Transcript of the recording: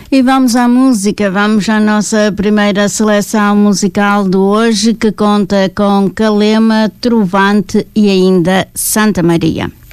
E vamos à música, vamos à nossa primeira seleção musical de hoje, que conta com Calema, Trovante e ainda Santa Maria.